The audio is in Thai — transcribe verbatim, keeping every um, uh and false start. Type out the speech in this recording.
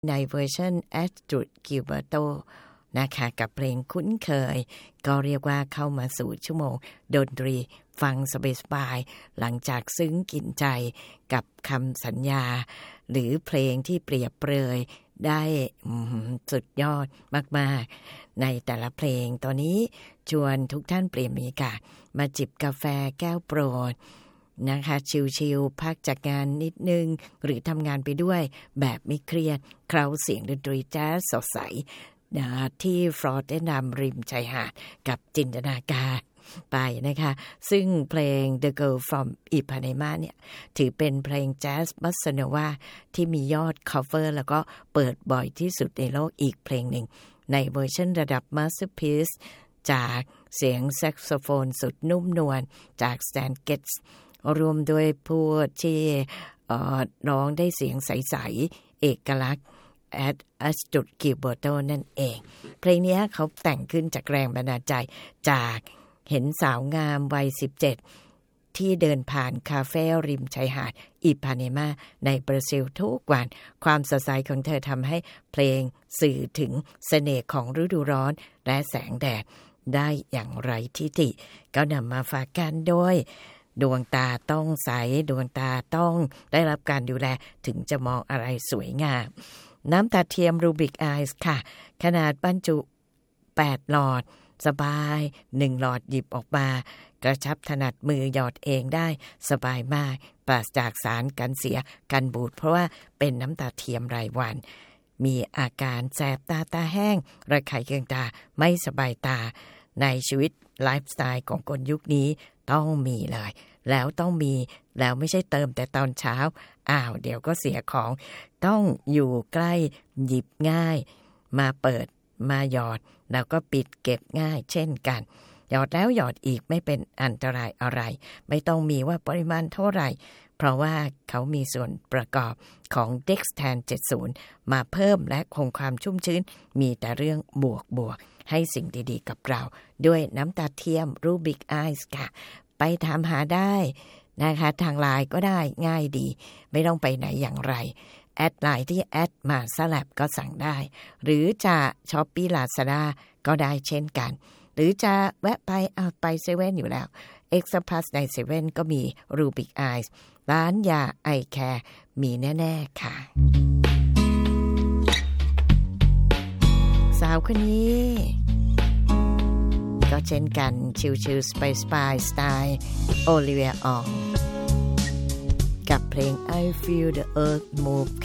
ในเวอร์ชัน Astrid Gilberto นะคะกับเพลงคุ้นเคยก็เรียกว่าเข้ามาสู่ชั่วโมงดนตรีฟังสบายๆหลังจากซึ้งกินใจกับคำสัญญาหรือเพลงที่เปรียบเปรยได้สุดยอดมากๆในแต่ละเพลงตอนนี้ชวนทุกท่านเปลี่ยนบรรยากาศมาจิบกาแฟแก้วโปรดนะคะชิลๆพักจากงานนิดนึงหรือทำงานไปด้วยแบบไม่เครียดเคล้าเสียงดนตรีแจ๊สสดใสที่ฟลอร์เดนัมริมชายหาดกับจินตนาการไปนะคะซึ่งเพลง The Girl from Ipanema เนี่ยถือเป็นเพลงแจ๊สบัสซาโนวาที่มียอด cover แล้วก็เปิดบ่อยที่สุดในโลกอีกเพลงหนึ่งในเวอร์ชันระดับ Masterpiece จากเสียงแซกโซโฟนสุดนุ่มนวลจาก Stan Getz รวมด้วยผู้ที่ร้องได้เสียงใสๆเอกลักษณ์แอดอัสตุดกิลเบอร์โตนั่นเองเพลงนี้เขาแต่งขึ้นจากแรงบันดาลใจจากเห็นสาวงามวัยสิบเจ็ดที่เดินผ่านคาเฟ่ริมชายหาดอิพาเนมาในบราซิลทุกวันความสดใสของเธอทำให้เพลงสื่อถึงเสน่ห์ของฤดูร้อนและแสงแดดได้อย่างไร้ทิฐิก็นำมาฝากกันโดยดวงตาต้องใสดวงตาต้องได้รับการดูแลถึงจะมองอะไรสวยงามน้ำตาเทียมรูบิกไอซ์ค่ะขนาดบรรจุแปดหลอดสบายหนึ่งหลอดหยิบออกมากระชับถนัดมือหยอดเองได้สบายมากปราศจากสารกันเสียกันบูดเพราะว่าเป็นน้ำตาเทียมรายวันมีอาการแสบตาตาแห้งระคายเคืองตาไม่สบายตาในชีวิตไลฟ์สไตล์ของคนยุคนี้ต้องมีเลยแล้วต้องมีแล้วไม่ใช่เติมแต่ตอนเช้าอ้าวเดี๋ยวก็เสียของต้องอยู่ใกล้หยิบง่ายมาเปิดมาหยอดแล้วก็ปิดเก็บง่ายเช่นกันหยอดแล้วหยอดอีกไม่เป็นอันตรายอะไรไม่ต้องมีว่าปริมาณเท่าไหร่เพราะว่าเขามีส่วนประกอบของ Dextan เจ็ดสิบมาเพิ่มและคงความชุ่มชื้นมีแต่เรื่องบวกบวกให้สิ่งดีๆกับเราด้วยน้ำตาเทียม Rubik Eyes ค่ะไปถามหาได้นะคะทางไลน์ก็ได้ง่ายดีไม่ต้องไปไหนอย่างไรแอดไลน์ที่แอดมาสแลบก็สั่งได้หรือจะ Shopee Lazada ก็ได้เช่นกันหรือจะแวะไปเอาไปเซเว่นอยู่แล้ว Extra Plus ในเซเว่นก็มี Rubik Eyes ร้านยาไอแคร์มีแน่ๆค่ะสาวคนนี้ก็เช่นกันชิลๆสไปสปายสไตล์โอลิเวียอองกับเพลง I Feel the Earth Move